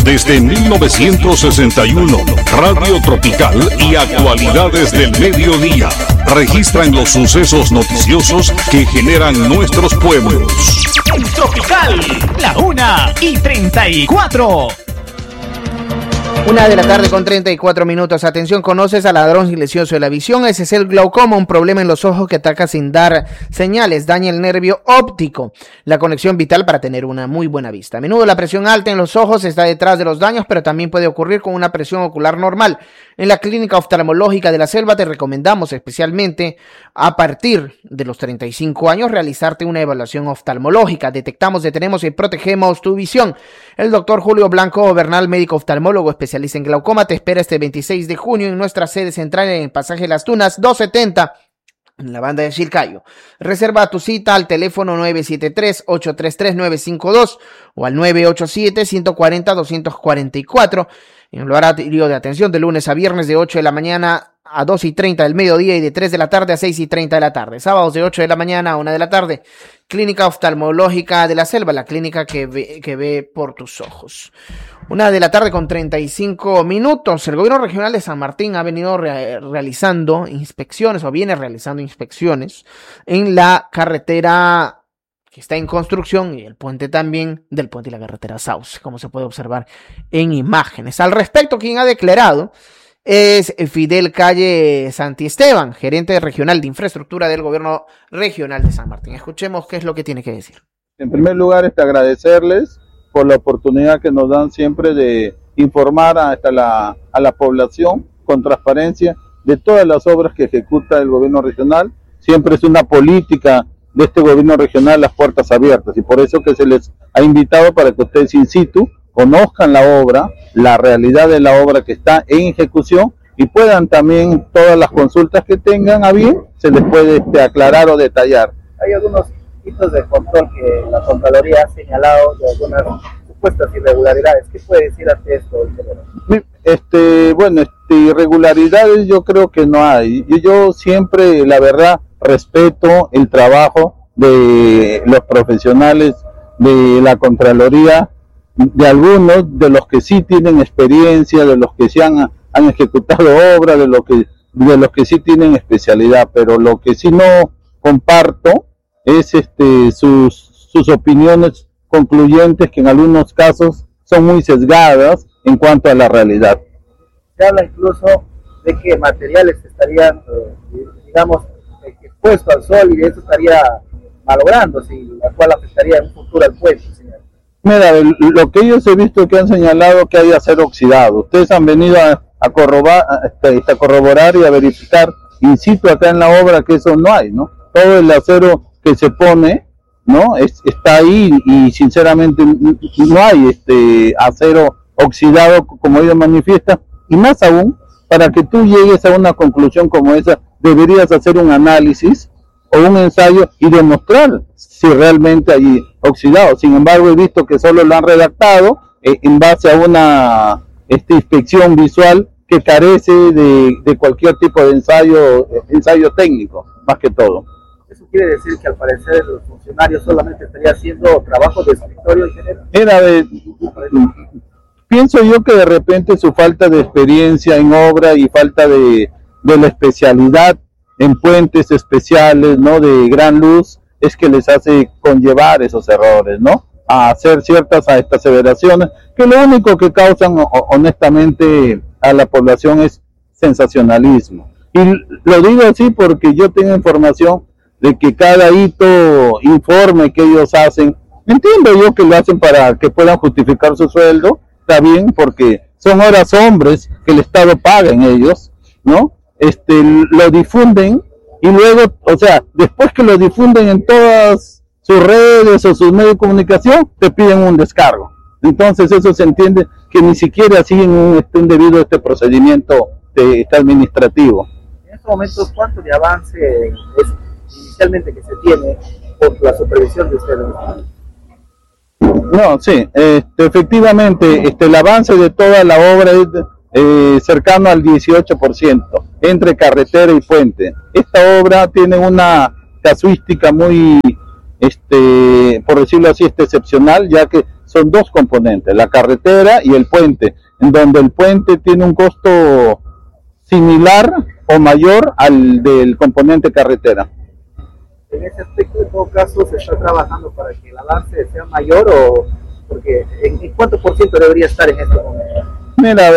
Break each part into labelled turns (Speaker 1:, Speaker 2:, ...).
Speaker 1: desde 1961. Radio Tropical y actualidades del mediodía. Registran los sucesos noticiosos que generan nuestros pueblos.
Speaker 2: En Tropical, la 1:34.
Speaker 3: 1:34. Atención, ¿conoces al ladrón silencioso de la visión? Ese es el glaucoma, un problema en los ojos que ataca sin dar señales, daña el nervio óptico, la conexión vital para tener una muy buena vista. A menudo la presión alta en los ojos está detrás de los daños, pero también puede ocurrir con una presión ocular normal. En la Clínica Oftalmológica de la Selva te recomendamos especialmente a partir de los 35 años realizarte una evaluación oftalmológica. Detectamos, detenemos y protegemos tu visión. El doctor Julio Blanco Bernal, médico oftalmólogo especialista en glaucoma, te espera este 26 de junio en nuestra sede central en el pasaje Las Tunas 270 en la banda de Chilcayo. Reserva tu cita al teléfono 973-833-952 o al 987-140-244 en el horario de atención de lunes a viernes de 8 de la mañana a 2:30 del mediodía y de 3 de la tarde a 6:30 de la tarde. Sábados de 8 de la mañana a 1 de la tarde. Clínica Oftalmológica de la Selva, la clínica que ve por tus ojos. 1:35. El gobierno regional de San Martín ha venido realizando inspecciones o viene realizando inspecciones en la carretera que está en construcción y el puente también, del puente y la carretera Sauce, como se puede observar en imágenes. Al respecto, quien ha declarado es Fidel Calle Santiesteban, gerente regional de infraestructura del gobierno regional de San Martín. Escuchemos qué es lo que tiene que decir.
Speaker 4: En primer lugar, agradecerles por la oportunidad que nos dan siempre de informar a la población con transparencia de todas las obras que ejecuta el gobierno regional. Siempre es una política de este gobierno regional las puertas abiertas, y por eso que se les ha invitado para que ustedes in situ conozcan la obra, la realidad de la obra que está en ejecución, y puedan también, todas las consultas que tengan a bien, se les puede aclarar o detallar.
Speaker 5: Hay algunos hitos de control que la Contraloría ha señalado de algunas supuestas irregularidades. ¿Qué puede decir ante esto?
Speaker 4: Irregularidades yo creo que no hay. Yo siempre, la verdad, respeto el trabajo de los profesionales de la Contraloría, de algunos de los que sí tienen experiencia, de los que sí han ejecutado obras, de los que sí tienen especialidad, pero lo que sí no comparto es sus opiniones concluyentes, que en algunos casos son muy sesgadas en cuanto a la realidad.
Speaker 5: Se habla incluso de que materiales estarían, expuestos al sol, y de eso estaría malográndose, la cual afectaría en un futuro al puente, señor.
Speaker 4: Mira, lo que ellos he visto que han señalado que hay acero oxidado. Ustedes han venido a corroborar y a verificar in situ acá en la obra que eso no hay, ¿no? Todo el acero que se pone, ¿no? Está ahí, y sinceramente no hay acero oxidado como ellos manifiestan, y más aún, para que tú llegues a una conclusión como esa, deberías hacer un análisis o un ensayo y demostrar si realmente hay oxidado. Sin embargo, he visto que solo lo han redactado en base a una inspección visual que carece de cualquier tipo de ensayo técnico, más que todo.
Speaker 5: ¿Eso quiere decir que al parecer los funcionarios solamente estarían haciendo trabajo de escritorio y general?
Speaker 4: Pienso yo que de repente su falta de experiencia en obra y falta de la especialidad en puentes especiales, ¿no?, de gran luz, es que les hace conllevar esos errores, ¿no?, a hacer ciertas aseveraciones que lo único que causan honestamente a la población es sensacionalismo. Y lo digo así porque yo tengo información de que cada informe que ellos hacen, entiendo yo que lo hacen para que puedan justificar su sueldo, está bien, porque son horas hombres que el Estado paga en ellos, ¿no? Lo difunden, y luego, después que lo difunden en todas sus redes o sus medios de comunicación, te piden un descargo. Entonces eso se entiende que ni siquiera siguen un debido procedimiento administrativo.
Speaker 5: En estos momentos, ¿cuánto de avance es inicialmente que se tiene por la supervisión de ustedes?
Speaker 4: No, sí, efectivamente, el avance de toda la obra es cercano al 18%, entre carretera y puente. Esta obra tiene una casuística muy, por decirlo así, excepcional, ya que son dos componentes, la carretera y el puente, en donde el puente tiene un costo similar o mayor al del componente carretera.
Speaker 5: En ese aspecto, en todo caso, ¿se está trabajando para que el avance sea mayor o porque en cuánto por ciento debería estar en este momento?
Speaker 4: Mira,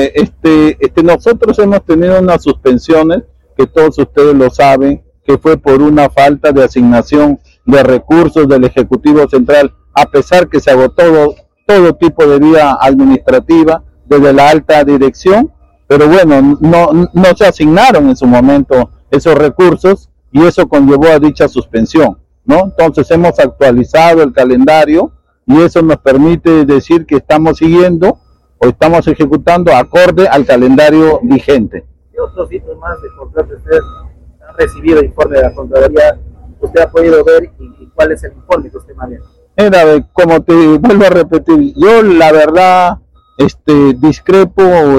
Speaker 4: nosotros hemos tenido unas suspensiones, que todos ustedes lo saben, que fue por una falta de asignación de recursos del Ejecutivo Central, a pesar que se agotó todo tipo de vía administrativa desde la alta dirección, pero bueno, no se asignaron en su momento esos recursos y eso conllevó a dicha suspensión, ¿no? Entonces hemos actualizado el calendario y eso nos permite decir que estamos siguiendo o estamos ejecutando acorde al calendario vigente.
Speaker 5: ¿Qué otros hitos más de contrato ustedes han recibido informe de la Contraloría? ¿Usted ha podido ver y cuál es el informe que usted maneja?
Speaker 4: Como te vuelvo a repetir, yo la verdad discrepo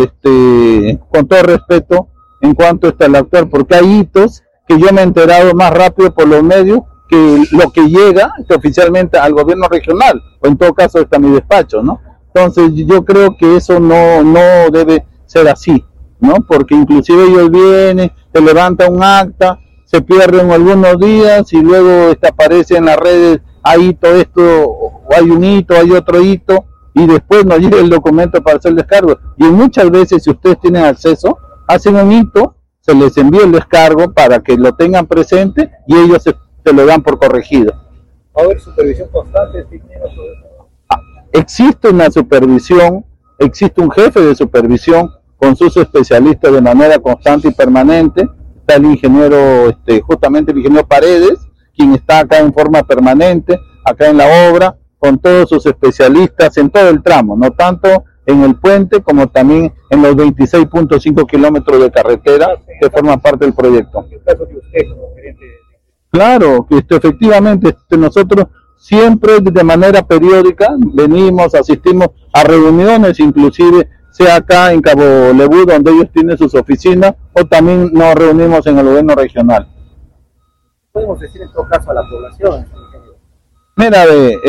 Speaker 4: con todo respeto en cuanto está el actual, porque hay hitos que yo me he enterado más rápido por los medios que lo que llega oficialmente al gobierno regional, o en todo caso está mi despacho, ¿no? Entonces yo creo que eso no debe ser así, ¿no? Porque inclusive ellos vienen, se levanta un acta, se pierden algunos días y luego aparece en las redes, hay hito esto, o hay un hito, hay otro hito, y después nos llega el documento para hacer el descargo. Y muchas veces, si ustedes tienen acceso, hacen un hito, se les envía el descargo para que lo tengan presente y ellos se lo dan por corregido.
Speaker 5: ¿Va a haber supervisión constante?
Speaker 4: Existe una supervisión, existe un jefe de supervisión con sus especialistas de manera constante y permanente. Está el ingeniero, justamente el ingeniero Paredes, quien está acá en forma permanente, acá en la obra, con todos sus especialistas en todo el tramo, no tanto en el puente como también en los 26.5 kilómetros de carretera que forman parte del proyecto. Claro, efectivamente, nosotros siempre de manera periódica venimos, asistimos a reuniones, inclusive sea acá en Cabo Lebú, donde ellos tienen sus oficinas, o también nos reunimos en el gobierno regional.
Speaker 5: ¿Podemos decir en todo caso a la población?
Speaker 4: Mira,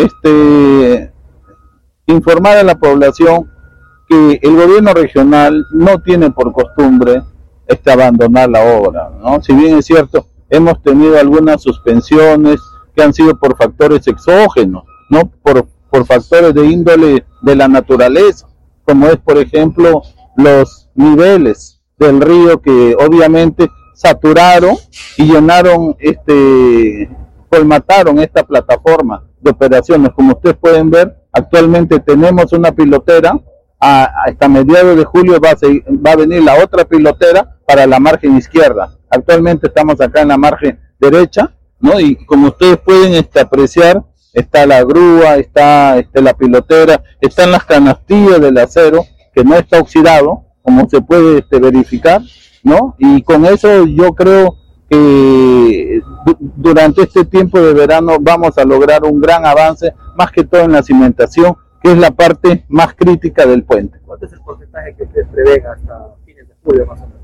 Speaker 4: informar a la población que el gobierno regional no tiene por costumbre abandonar la obra, ¿no? Si bien es cierto, hemos tenido algunas suspensiones que han sido por factores exógenos, no por factores de índole de la naturaleza, como es por ejemplo los niveles del río que obviamente saturaron y llenaron colmataron esta plataforma de operaciones. Como ustedes pueden ver, actualmente tenemos una pilotera, hasta mediados de julio va a venir la otra pilotera para la margen izquierda. Actualmente estamos acá en la margen derecha, ¿no? Y como ustedes pueden apreciar, está la grúa, está la pilotera, están las canastillas del acero que no está oxidado, como se puede verificar, ¿no? Y con eso yo creo que durante este tiempo de verano vamos a lograr un gran avance, más que todo en la cimentación, que es la parte más crítica del puente.
Speaker 5: ¿Cuánto es el porcentaje que ustedes prevén hasta fines de julio más o menos?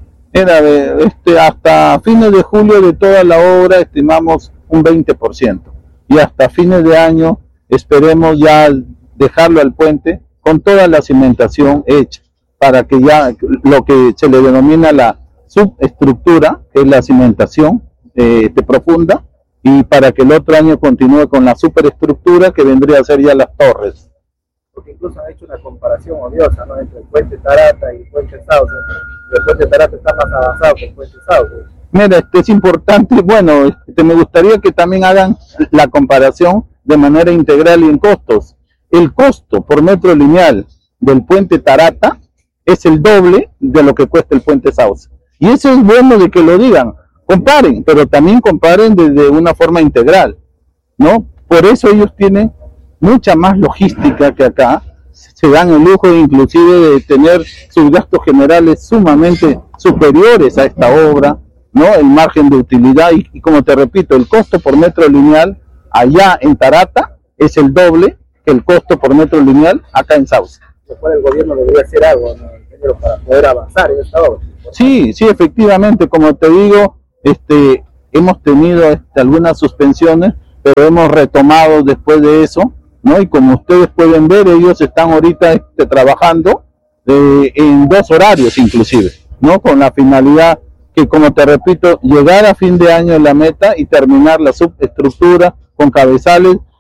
Speaker 4: Hasta fines de julio de toda la obra estimamos un 20%, y hasta fines de año esperemos ya dejarlo al puente con toda la cimentación hecha, para que ya lo que se le denomina la subestructura, que es la cimentación profunda, y para que el otro año continúe con la superestructura, que vendría a ser ya las torres.
Speaker 5: Porque incluso han hecho una comparación odiosa, ¿no?, entre el puente Tarata y el puente Sauce. El puente Tarata está más avanzado que el puente Sauce.
Speaker 4: Mira, es importante, bueno, me gustaría que también hagan la comparación de manera integral y en costos. El costo por metro lineal del puente Tarata es el doble de lo que cuesta el puente Sauce. Y eso es bueno de que lo digan, comparen, pero también comparen desde una forma integral, ¿no? Por eso ellos tienen mucha más logística que acá, se dan el lujo inclusive de tener sus gastos generales sumamente superiores a esta obra, ¿no? El margen de utilidad y como te repito, el costo por metro lineal allá en Tarata es el doble que el costo por metro lineal acá en Sauce.
Speaker 5: Después el gobierno debería hacer algo, ¿no?, para poder avanzar en esta obra.
Speaker 4: Sí, efectivamente, como te digo, hemos tenido algunas suspensiones, pero hemos retomado después de eso ¿no? Y como ustedes pueden ver, ellos están ahorita trabajando en 2 horarios inclusive, ¿no? Con la finalidad que, como te repito, llegar a fin de año en la meta y terminar la subestructura con cabezales